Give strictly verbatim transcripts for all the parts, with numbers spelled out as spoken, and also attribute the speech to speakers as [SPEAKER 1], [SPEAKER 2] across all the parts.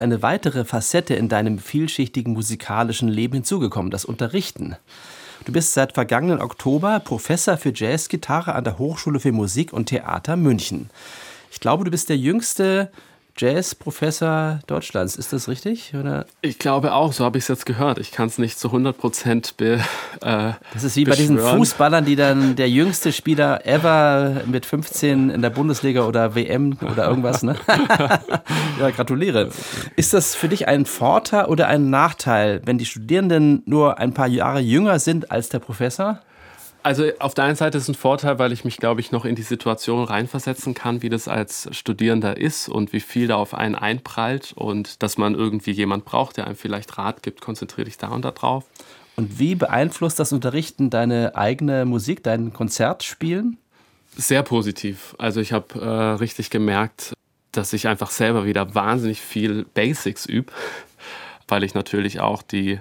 [SPEAKER 1] eine weitere Facette in deinem vielschichtigen musikalischen Leben hinzugekommen, das Unterrichten. Du bist seit vergangenen Oktober Professor für Jazzgitarre an der Hochschule für Musik und Theater München. Ich glaube, du bist der jüngste Jazzprofessor Deutschlands. Ist das richtig? Oder?
[SPEAKER 2] Ich glaube auch, so habe ich es jetzt gehört. Ich kann es nicht zu hundert Prozent be, äh,
[SPEAKER 1] Das ist wie bei diesen Fußballern, die dann der jüngste Spieler ever mit fünfzehn in der Bundesliga oder W M oder irgendwas. Ne? Ja, gratuliere. Ist das für dich ein Vorteil oder ein Nachteil, wenn die Studierenden nur ein paar Jahre jünger sind als der Professor?
[SPEAKER 2] Also auf der einen Seite ist es ein Vorteil, weil ich mich, glaube ich, noch in die Situation reinversetzen kann, wie das als Studierender ist und wie viel da auf einen einprallt und dass man irgendwie jemand braucht, der einem vielleicht Rat gibt, konzentriere dich da und da drauf.
[SPEAKER 1] Und wie beeinflusst das Unterrichten deine eigene Musik, dein Konzertspielen?
[SPEAKER 2] Sehr positiv. Also ich habe äh, richtig gemerkt, dass ich einfach selber wieder wahnsinnig viel Basics übe, weil ich natürlich auch die,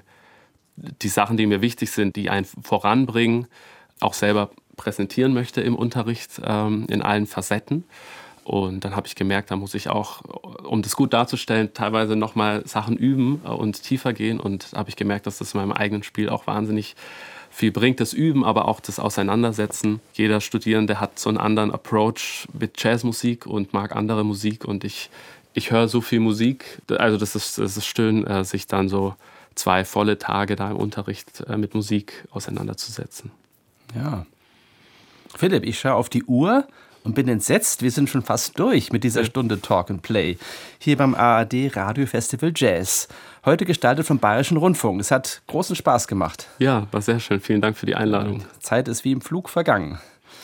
[SPEAKER 2] die Sachen, die mir wichtig sind, die einen voranbringen, auch selber präsentieren möchte im Unterricht ähm, in allen Facetten. Und dann habe ich gemerkt, da muss ich auch, um das gut darzustellen, teilweise nochmal Sachen üben und tiefer gehen. Und habe ich gemerkt, dass das in meinem eigenen Spiel auch wahnsinnig viel bringt, das Üben, aber auch das Auseinandersetzen. Jeder Studierende hat so einen anderen Approach mit Jazzmusik und mag andere Musik. Und ich, ich höre so viel Musik. Also das ist, das ist schön, sich dann so zwei volle Tage da im Unterricht mit Musik auseinanderzusetzen.
[SPEAKER 1] Ja. Philipp, ich schaue auf die Uhr und bin entsetzt. Wir sind schon fast durch mit dieser Stunde Talk and Play. Hier beim A R D Radio Festival Jazz. Heute gestaltet vom Bayerischen Rundfunk. Es hat großen Spaß gemacht.
[SPEAKER 2] Ja, war sehr schön. Vielen Dank für die Einladung.
[SPEAKER 1] Die Zeit ist wie im Flug vergangen.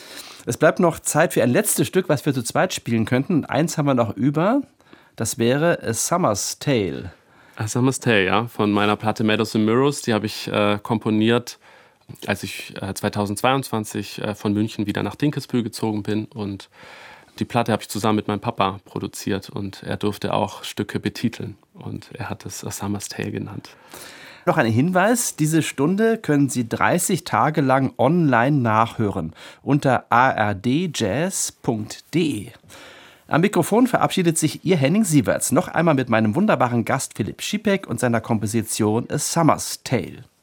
[SPEAKER 1] Es bleibt noch Zeit für ein letztes Stück, was wir zu zweit spielen könnten. Und eins haben wir noch über. Das wäre A Summer's Tale.
[SPEAKER 2] A Summer's Tale, ja. Von meiner Platte Meadows and Mirrors. Die habe ich äh, komponiert, als ich äh, zweitausendzweiundzwanzig äh, von München wieder nach Dinkelsbühl gezogen bin. Und die Platte habe ich zusammen mit meinem Papa produziert. Und er durfte auch Stücke betiteln. Und er hat es A Summer's Tale genannt.
[SPEAKER 1] Noch ein Hinweis, diese Stunde können Sie dreißig Tage lang online nachhören unter a r d jazz punkt d e. Am Mikrofon verabschiedet sich Ihr Henning Sieverts. Noch einmal mit meinem wunderbaren Gast Philipp Schipek und seiner Komposition A Summer's Tale.